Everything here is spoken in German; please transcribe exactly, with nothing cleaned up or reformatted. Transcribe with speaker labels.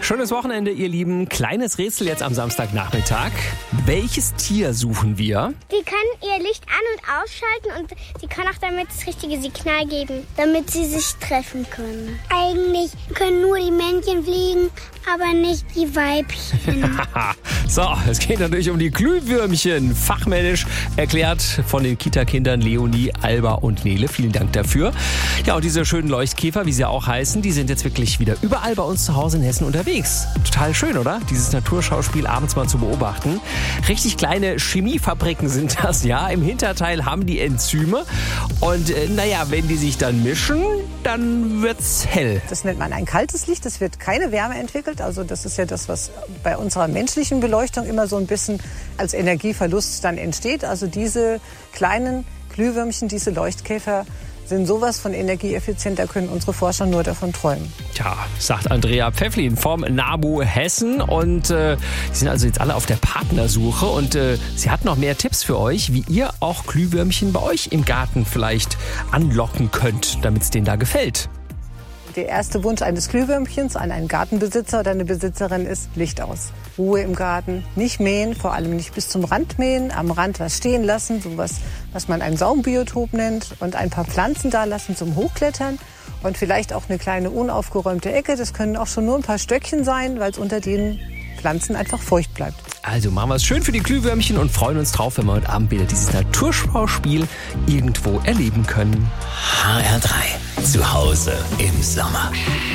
Speaker 1: Schönes Wochenende, ihr Lieben. Kleines Rätsel jetzt am Samstagnachmittag. Welches Tier suchen wir?
Speaker 2: Die kann ihr Licht an- und ausschalten und sie kann auch damit das richtige Signal geben, damit sie sich treffen können. Eigentlich können nur die Männchen fliegen, aber nicht die Weibchen.
Speaker 1: So, es geht natürlich um die Glühwürmchen. Fachmännisch erklärt von den Kita-Kindern Leonie, Alba und Nele. Vielen Dank dafür. Ja, und diese schönen Leuchtkäfer, wie sie auch heißen, die sind jetzt wirklich wieder überall bei uns zu Hause in Hessen unterwegs. Total schön, oder? Dieses Naturschauspiel abends mal zu beobachten. Richtig kleine Chemiefabriken sind das, ja. Im Hinterteil haben die Enzyme. Und äh, naja, wenn die sich dann mischen, dann wird's hell.
Speaker 3: Das nennt man ein kaltes Licht. Es wird keine Wärme entwickelt. Also das ist ja das, was bei unserer menschlichen Beleuchtung immer so ein bisschen als Energieverlust dann entsteht. Also diese kleinen Glühwürmchen, diese Leuchtkäfer sind sowas von energieeffizient, da können unsere Forscher nur davon träumen.
Speaker 1: Tja, sagt Andrea Pfefflin vom NABU Hessen. Und äh, die sind also jetzt alle auf der Partnersuche. Und äh, sie hat noch mehr Tipps für euch, wie ihr auch Glühwürmchen bei euch im Garten vielleicht anlocken könnt, damit es denen da gefällt.
Speaker 3: Der erste Wunsch eines Glühwürmchens an einen Gartenbesitzer oder eine Besitzerin ist Licht aus. Ruhe im Garten, nicht mähen, vor allem nicht bis zum Rand mähen, am Rand was stehen lassen, sowas, was man ein Saumbiotop nennt, und ein paar Pflanzen da lassen zum Hochklettern und vielleicht auch eine kleine unaufgeräumte Ecke. Das können auch schon nur ein paar Stöckchen sein, weil es unter den Pflanzen einfach feucht bleibt.
Speaker 1: Also machen wir es schön für die Glühwürmchen und freuen uns drauf, wenn wir heute Abend wieder dieses Naturschauspiel irgendwo erleben können.
Speaker 4: H R drei. Zu Hause im Sommer.